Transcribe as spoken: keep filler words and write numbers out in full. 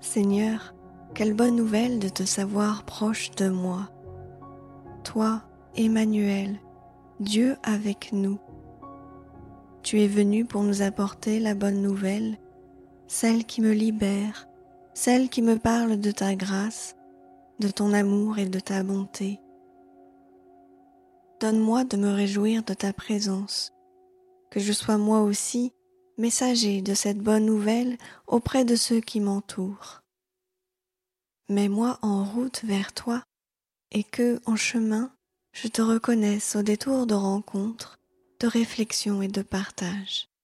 Seigneur, quelle bonne nouvelle de te savoir proche de moi. Toi, Emmanuel, Dieu avec nous. Tu es venu pour nous apporter la bonne nouvelle, celle qui me libère, celle qui me parle de ta grâce, de ton amour et de ta bonté. Donne-moi de me réjouir de ta présence, que je sois moi aussi messager de cette bonne nouvelle auprès de ceux qui m'entourent. Mets-moi en route vers toi et que, en chemin, je te reconnaisse au détour de rencontres, de réflexions et de partage.